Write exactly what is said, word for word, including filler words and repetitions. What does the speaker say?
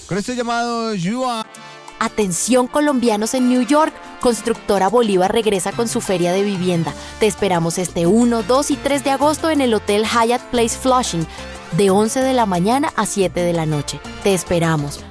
Con este llamado, Yua. Atención colombianos en New York, Constructora Bolívar regresa con su feria de vivienda. Te esperamos este uno, dos y tres de agosto en el Hotel Hyatt Place Flushing, de once de la mañana a siete de la noche. Te esperamos.